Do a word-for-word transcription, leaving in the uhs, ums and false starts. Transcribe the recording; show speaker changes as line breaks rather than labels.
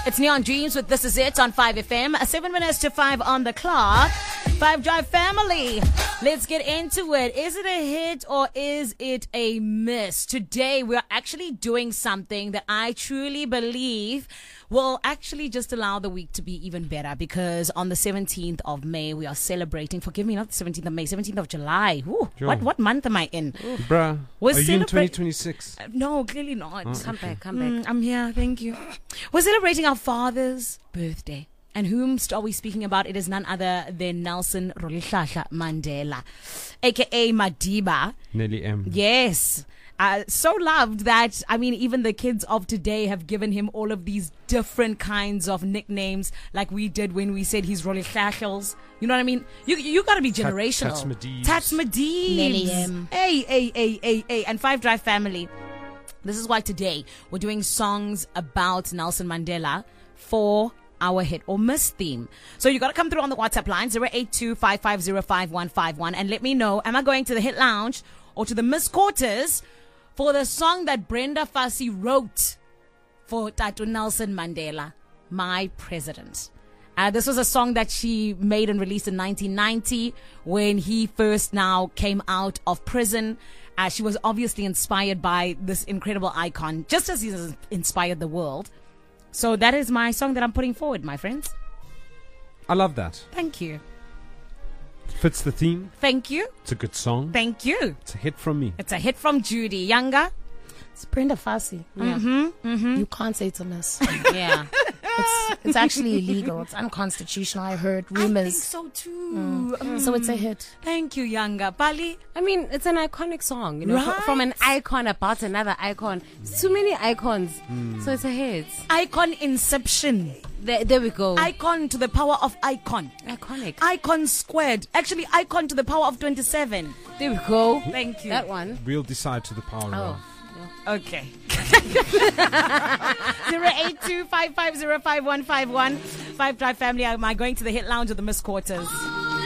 It's Neon Dreams with This Is It on five F M. Seven minutes to five on the clock. Five Drive family. Let's get into it. Is it a hit or is it a miss? Today we are actually doing something that I truly believe will actually just allow the week to be even better, because on the seventeenth of May we are celebrating, forgive me, not the seventeenth of May, seventeenth of July. Ooh,
Sure.
what what month am I in?
Ooh. Bruh,
We're
are you in
celebra-
twenty twenty-six?
Uh, No, clearly not.
Oh,
Come
okay.
back, come back. Mm, I'm here, thank you. We're celebrating our father's birthday. And whom are we speaking about? It is none other than Nelson Rolihlahla Mandela, a k a. Madiba.
Nelly M.
Yes. Uh, so loved that, I mean, even the kids of today have given him all of these different kinds of nicknames, like we did when we said he's Rolihlahlas. You know what I mean? You you got to be generational.
Tats Madeebs.
Tats Madeebs.
Nelly M.
Hey, hey, hey, hey, hey. And Five Drive family. This is why today we're doing songs about Nelson Mandela for our hit or miss theme. So you got to come through on the WhatsApp line zero eight two, five five zero, five one five one and let me know, am I going to the hit lounge or to the Miss Quarters for the song that Brenda Fassie wrote for Tatu Nelson Mandela, My President. Uh, this was a song that she made and released in nineteen ninety when he first now came out of prison. Uh, she was obviously inspired by this incredible icon, just as he's inspired the world. So that is my song that I'm putting forward, my friends.
I love that.
Thank you.
Fits the theme.
Thank you.
It's a good song.
Thank you.
It's a hit from me.
It's a hit from Judy Younger.
It's Brenda Fassie.
Yeah. Mm-hmm, mm-hmm.
You can't say it's a miss.
Yeah.
It's it's actually illegal. It's unconstitutional. I heard
I think
rumors.
so too.
Mm. So it's a hit.
Thank you, Younger. Bali?
I mean, it's an iconic song, you know,
Right.
fr- from an icon about another icon. There's too many icons, so it's a hit.
Icon inception.
There, there we go.
Icon to the power of icon.
Iconic.
Icon squared. Actually, icon to the power of twenty-seven.
There we go.
Thank you.
That one.
We'll decide to the power
Oh.
of.
Okay. zero eight two, five five zero, five one five one. Five Drive family, am I going to the hit lounge or the Miss Quarters?